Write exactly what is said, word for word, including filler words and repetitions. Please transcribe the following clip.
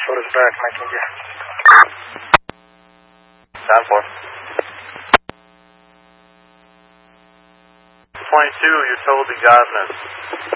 Source back, Mackenzie. Down four. twenty-two, you're told to Gosness.